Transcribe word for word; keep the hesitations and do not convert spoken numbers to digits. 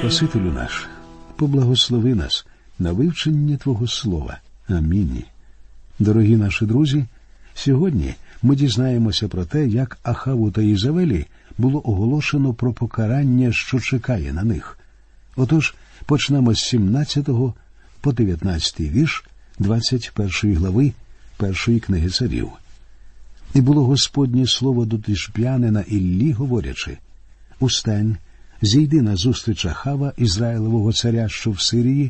Спасителю наш, поблагослови нас на вивчення Твого Слова. Амінь. Дорогі наші друзі, сьогодні ми дізнаємося про те, як Ахаву та Ізавелі було оголошено про покарання, що чекає на них. Отож, почнемо з сімнадцятого по дев'ятнадцятий вірш двадцять першої глави першої книги царів. «І було Господнє слово до Тишп'янина Іллі, говорячи: Устань, зійди назустріч Ахава, Ізраїлевого царя, що в Сирії,